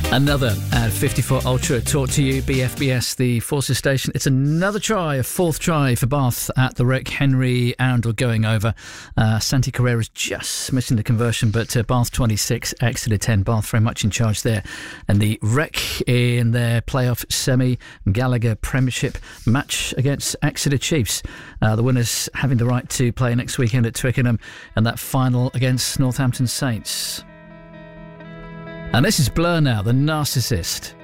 Another at 54 Ultra taught to you, BFBS, the Forces Station. It's another try, a fourth try for Bath at the Rec. Henry Arundel going over. Santi Carrera's just missing the conversion, but Bath 26, Exeter 10. Bath very much in charge there. And the Rec in their playoff semi Gallagher Premiership match against Exeter Chiefs. The winners having the right to play next weekend at Twickenham and that final against Northampton Saints. And this is Blur now, The Narcissist.